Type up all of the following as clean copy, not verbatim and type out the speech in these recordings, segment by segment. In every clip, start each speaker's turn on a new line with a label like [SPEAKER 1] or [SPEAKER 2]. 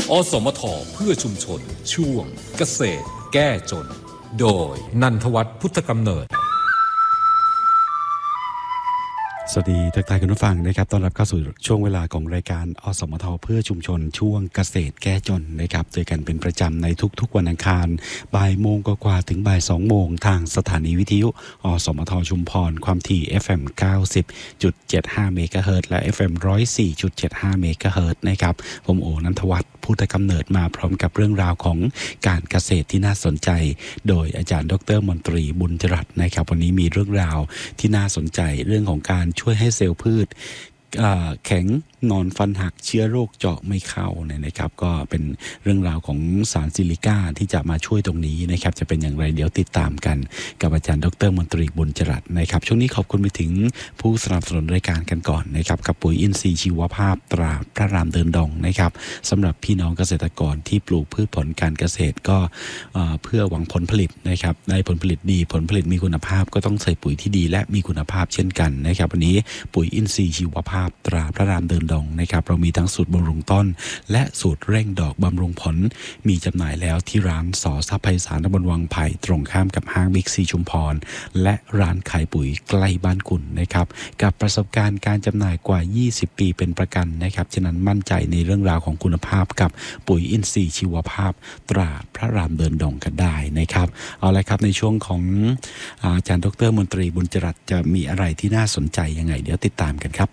[SPEAKER 1] อสมทเพื่อชุมชนช่วงเกษตรแก้จนโดยนันทวัฒน์พุทธกำเนิด
[SPEAKER 2] สวัสดีทักทายคุณผู้ฟังนะครับต้อนรับเข้าสู่ช่วงเวลาของรายการอสมทเพื่อชุมชนช่วงเกษตรแก้จนนะครับเจอกันเป็นประจำในทุกๆวันอังคารบ่ายโมงกว่าถึงบ่าย2โมงทางสถานีวิทยุอสมทชุมพรความถี่ FM 90.75 เมกะเฮิรตซ์และ FM 104.75 เมกะเฮิรตซ์นะครับผมโอนันทวัฒน์พุทธกำเนิดมาพร้อมกับเรื่องราวของการเกษตรที่น่าสนใจโดยอาจารย์ดร.มนตรีบุญจรัตน์นะครับวันนี้มีเรื่องราวที่น่าสนใจเรื่องของการช่วยให้เซลล์พืชแข็งนอนฟันหักเชื้อโรคเจาะไม่เข้าเนี่ยนะครับก็เป็นเรื่องราวของสารซิลิก้าที่จะมาช่วยตรงนี้นะครับจะเป็นอย่างไรเดี๋ยวติดตามกันกับอาจารย์ดร.มนตรีบุญจรัตน์นะครับช่วงนี้ขอบคุณไปถึงผู้สนับสนุนรายการกันก่อนนะครับกับปุ๋ยอินทรีย์ชีวภาพตราพระรามเดินดงนะครับสำหรับพี่น้องเกษตรกรที่ปลูกพืชผลการเกษตรก็เพื่อหวังผลผลิตนะครับได้ผลผลิตดีผลผลิตมีคุณภาพก็ต้องใส่ปุ๋ยที่ดีและมีคุณภาพเช่นกันนะครับวันนี้ปุ๋ยอินทรีย์ชีวภาพตราพระรามเดินดงนะครับเรามีทั้งสูตรบำรุงต้นและสูตรเร่งดอกบำรุงผลมีจำหน่ายแล้วที่ร้านส.ทรัพย์ไพศาลตำบลวังไผ่ตรงข้ามกับห้างบิ๊กซีชุมพรและร้านขายปุ๋ยใกล้บ้านคุณนะครับกับประสบการณ์การจำหน่ายกว่า20ปีเป็นประกันนะครับฉะนั้นมั่นใจในเรื่องราวของคุณภาพกับปุ๋ยอินทรีย์ชีวภาพตราพระรามเดินดงกันได้นะครับเอาละครับในช่วงของอาจารย์ดร.มนตรีบุญจรัตน์จะมีอะไรที่น่าสนใจยังไงเดี๋ยวติดตามกันครับ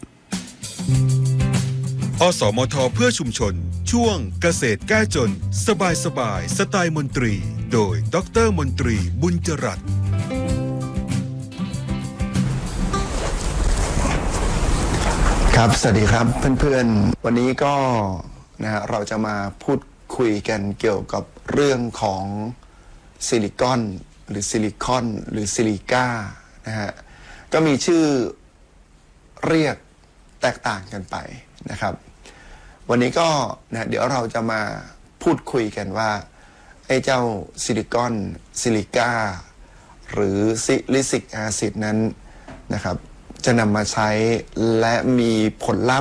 [SPEAKER 3] อสมทเพื่อชุมชนช่วงเกษตรแก้จนสบายสไตล์มนตรีโดยดร.มนตรีบุญจรัตน์
[SPEAKER 4] ครับสวัสดีครับเพื่อนๆวันนี้ก็เราจะมาพูดคุยกันเกี่ยวกับเรื่องของซิลิคอนหรือซิลิคอนหรือซิลิก้านะฮะก็มีชื่อเรียกแตกต่างกันไปนะครับวันนี้ก็เดี๋ยวเราจะมาพูดคุยกันว่าไอ้เจ้าซิลิคอนซิลิก้าหรือซิลิซิกแอซิดนั้นนะครับจะนำมาใช้และมีผลลัพธ์